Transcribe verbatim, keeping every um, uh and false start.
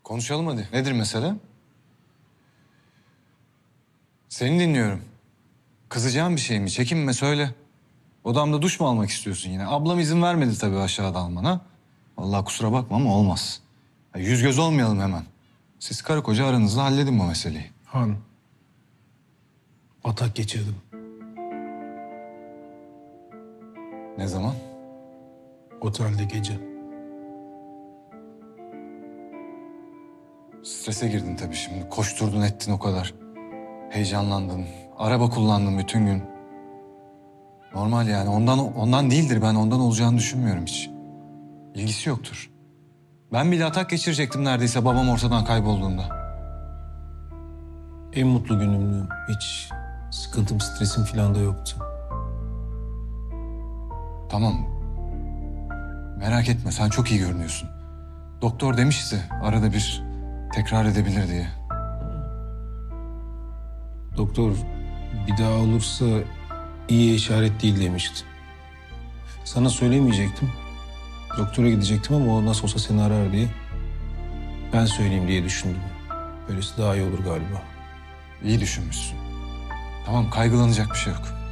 Konuşalım hadi. Nedir mesele? Seni dinliyorum. Kızacağın bir şey mi? Çekinme söyle. Odamda duş mu almak istiyorsun yine? Ablam izin vermedi tabii aşağıda almana. Vallahi kusura bakma ama olmaz. Ya yüz göz olmayalım hemen. Siz karı koca aranızda halledin bu meseleyi. Han. Atak geçirdim. Ne zaman? Otelde gece. Strese girdin tabii şimdi. Koşturdun ettin o kadar. Heyecanlandın. Araba kullandın bütün gün. Normal yani. Ondan ondan değildir. Ben ondan olacağını düşünmüyorum hiç. İlgisi yoktur. Ben bile atak geçirecektim neredeyse babam ortadan kaybolduğunda. En mutlu günümdü. Hiç sıkıntım, stresim falan da yoktu. Tamam. Merak etme. Sen çok iyi görünüyorsun. Doktor demişti arada bir tekrar edebilir diye. Doktor bir daha olursa iyi işaret değil demişti. Sana söylemeyecektim. Doktora gidecektim ama o nasıl olsa seni arar diye. Ben söyleyeyim diye düşündüm. Böylesi daha iyi olur galiba. İyi düşünmüşsün. Tamam, kaygılanacak bir şey yok.